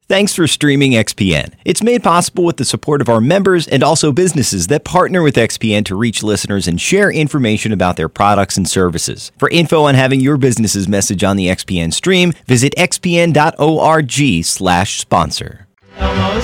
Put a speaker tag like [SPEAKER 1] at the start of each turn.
[SPEAKER 1] Thanks for streaming XPN. It's made possible with the support of our members and also businesses that partner with XPN to reach listeners and share information about their products and services. For info on having your business's message on the XPN stream, visit xpn.org/sponsor.
[SPEAKER 2] Elmo's